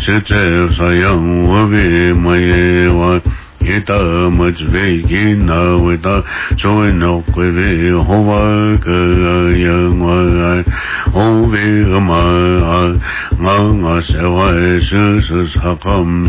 是这啥样我为么也我一大么子为给那为大所谓那归为好我个样我好为嘛我社会是啥个